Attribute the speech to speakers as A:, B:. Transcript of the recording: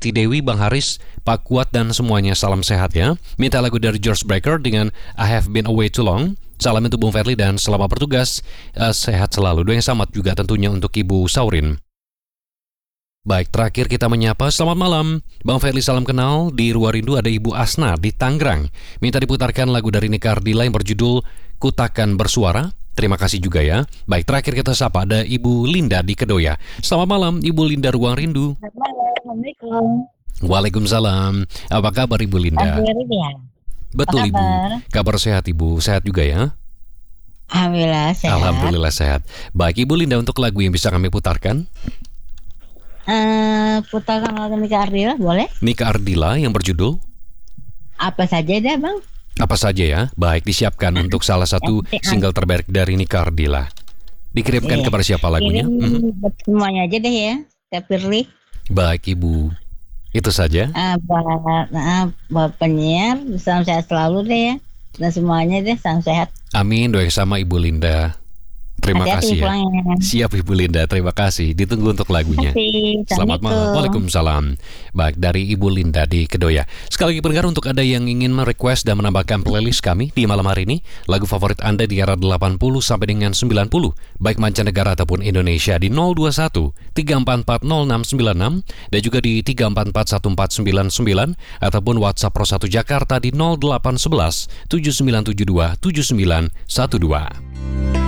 A: Siti Dewi, Bang Haris, Pak Kuat, dan semuanya salam sehat ya. Minta lagu dari George Breaker dengan I Have Been Away Too Long. Salam untuk Bung Ferli dan selamat bertugas, sehat selalu. Doa yang selamat juga tentunya untuk Ibu Saurin. Baik, terakhir kita menyapa, selamat malam Bang Ferli, salam kenal. Di Ruang Rindu ada Ibu Asna di Tangerang. Minta diputarkan lagu dari Nika Ardila yang berjudul Kutakan Bersuara. Terima kasih juga ya. Baik, terakhir kita sapa ada Ibu Linda di Kedoya. Selamat malam Ibu Linda, Ruang Rindu.
B: Selamat malam, Assalamualaikum.
A: Waalaikumsalam. Apa kabar Ibu Linda? Betul Ibu. Kabar sehat Ibu, sehat juga ya?
B: Alhamdulillah sehat.
A: Alhamdulillah sehat. Baik Ibu Linda, untuk lagu yang bisa kami putarkan,
B: putarkan lagu Nika Ardila boleh?
A: Nika Ardila yang berjudul
B: Apa saja deh Bang.
A: apa saja ya. Baik, disiapkan untuk salah satu single terbaik dari Nika Ardila. Dikirimkan kepada siapa lagunya?
B: Buat semuanya aja deh ya, Kak Firly.
A: Baik Ibu, itu saja.
B: Buat penyiar, salam sehat selalu deh ya. Dan semuanya deh, salam sehat.
A: Amin, doa sama Ibu Linda. Terima
B: Hati-hati
A: kasih ya.
B: pulangnya.
A: Siap Ibu Linda, terima kasih. Ditunggu untuk lagunya. Selamat malam. Waalaikumsalam. Baik, dari Ibu Linda di Kedoya. Sekali lagi pendengar, untuk Anda yang ingin merequest dan menambahkan playlist kami di malam hari ini, lagu favorit Anda di era 80 sampai dengan 90, baik mancanegara ataupun Indonesia, di 021 3440696 dan juga di 3441499 ataupun WhatsApp Pro 1 Jakarta di 0811 7972 7912.